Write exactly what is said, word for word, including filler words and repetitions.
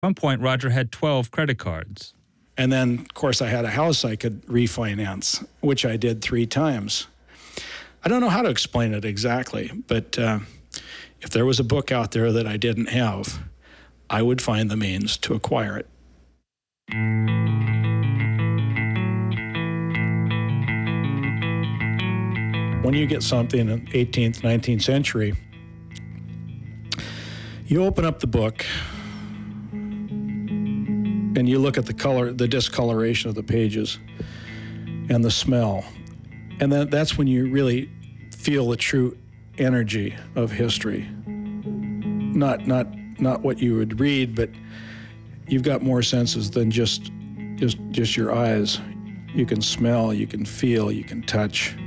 At one point, Roger had twelve credit cards. And then, of course, I had a house I could refinance, which I did three times. I don't know how to explain it exactly, but uh, if there was a book out there that I didn't have, I would find the means to acquire it. When you get something in the eighteenth, nineteenth century, you open up the book and you look at the color, the discoloration of the pages and the smell. And then that's when you really feel the true energy of history. Not not not what you would read, but you've got more senses than just just just your eyes. You can smell, you can feel, you can touch.